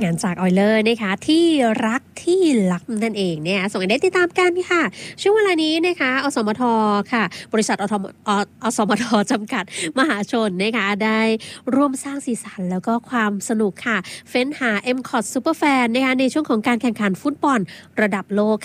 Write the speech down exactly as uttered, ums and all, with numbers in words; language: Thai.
งานจากออยเลอร์นะคะที่รักที่ลักนั่นเองเนี่ยส่งให้ได้ติดตามกันค่ะช่วงเวลานี้นะคะอสมทค่ะบริษัทอทมออสมทจำกัดมหาชนนะคะได้ร่วมสร้างสีสันแล้วก็ความสนุกค่ะเฟ้นหา เอ็ม ซี โอ ที Superfan นะคะในช่วงของการแข่งขันฟุตบอลระดับโลก